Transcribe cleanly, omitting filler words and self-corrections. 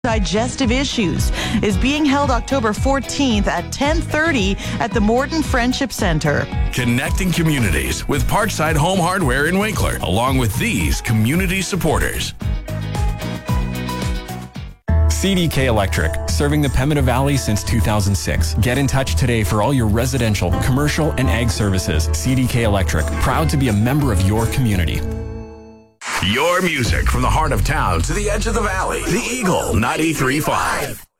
Digestive Issues is being held October 14th at 10:30 at the Morton Friendship Center. Connecting communities with Parkside Home Hardware in Winkler, along with these community supporters. CDK Electric, serving the Pemmican Valley since 2006. Get in touch today for all your residential, commercial, and ag services. CDK Electric, proud to be a member of your community. Your music from the heart of town to the edge of the valley. The Eagle 93.5.